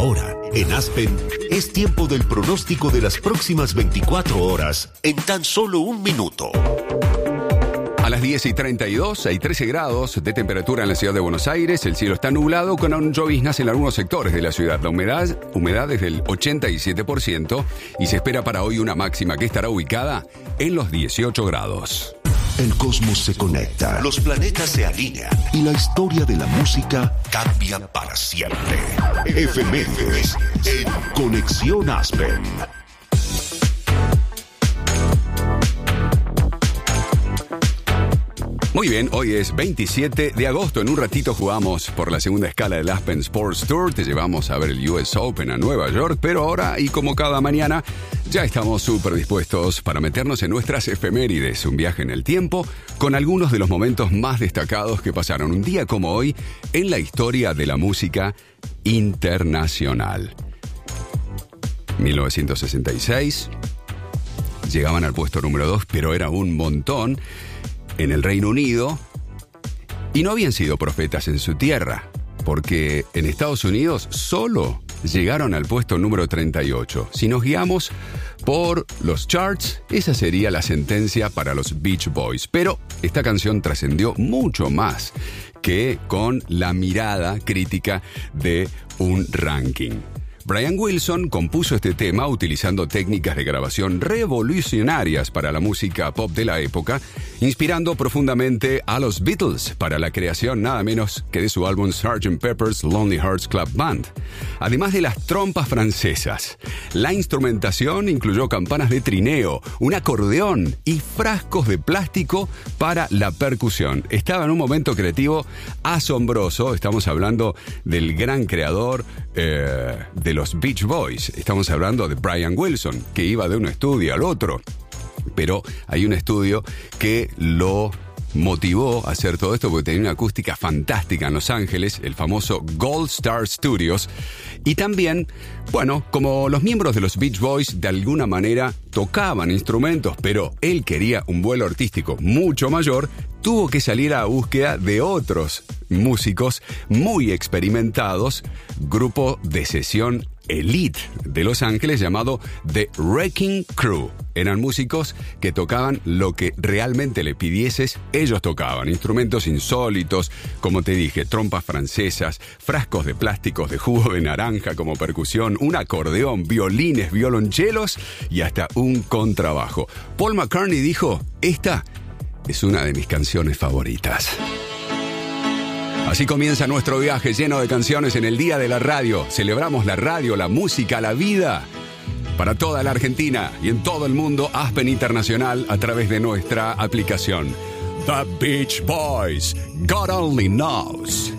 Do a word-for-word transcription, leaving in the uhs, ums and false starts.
Ahora, en Aspen, es tiempo del pronóstico de las próximas veinticuatro horas en tan solo un minuto. A las diez y treinta y dos hay trece grados de temperatura en la ciudad de Buenos Aires. El cielo está nublado con lloviznas en algunos sectores de la ciudad. La humedad, humedad es del ochenta y siete por ciento y se espera para hoy una máxima que estará ubicada en los dieciocho grados. El cosmos se conecta, los planetas se alinean y la historia de la música cambia para siempre. Efemérides en Conexión Aspen. Muy bien, hoy es veintisiete de agosto. En un ratito jugamos por la segunda escala del Aspen Sports Tour. Te llevamos a ver el U S Open a Nueva York. Pero ahora, y como cada mañana, ya estamos súper dispuestos para meternos en nuestras efemérides. Un viaje en el tiempo con algunos de los momentos más destacados que pasaron un día como hoy en la historia de la música internacional. mil novecientos sesenta y seis. Llegaban al puesto número dos, pero era un montón. En el Reino Unido, y no habían sido profetas en su tierra, porque en Estados Unidos solo llegaron al puesto número treinta y ocho. Si nos guiamos por los charts, esa sería la sentencia para los Beach Boys. Pero esta canción trascendió mucho más que con la mirada crítica de un ranking. Brian Wilson compuso este tema utilizando técnicas de grabación revolucionarias para la música pop de la época, inspirando profundamente a los Beatles para la creación nada menos que de su álbum sergeant Pepper's Lonely Hearts Club Band. Además de las trompas francesas, la instrumentación incluyó campanas de trineo, un acordeón y frascos de plástico para la percusión. Estaba en un momento creativo asombroso. Estamos hablando del gran creador eh, de los Beach Boys. Estamos hablando de Brian Wilson, que iba de un estudio al otro. Pero hay un estudio que lo motivó a hacer todo esto porque tenía una acústica fantástica en Los Ángeles, el famoso Gold Star Studios. Y también, bueno, como los miembros de los Beach Boys de alguna manera tocaban instrumentos, pero él quería un vuelo artístico mucho mayor, tuvo que salir a la búsqueda de otros músicos muy experimentados, grupo de sesión elite de Los Ángeles llamado The Wrecking Crew. Eran músicos que tocaban lo que realmente le pidieses, ellos tocaban. Instrumentos insólitos, como te dije, trompas francesas, frascos de plásticos de jugo de naranja como percusión, un acordeón, violines, violonchelos y hasta un contrabajo. Paul McCartney dijo, esta es una de mis canciones favoritas. Así comienza nuestro viaje lleno de canciones en el Día de la Radio. Celebramos la radio, la música, la vida. Para toda la Argentina y en todo el mundo, Aspen Internacional a través de nuestra aplicación. The Beach Boys, God Only Knows.